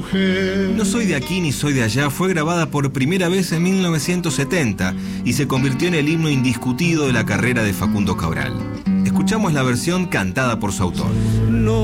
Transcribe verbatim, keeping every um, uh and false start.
mujer. No soy de aquí ni soy de allá fue grabada por primera vez en mil novecientos setenta y se convirtió en el himno indiscutido de la carrera de Facundo Cabral. Escuchamos la versión cantada por su autor. No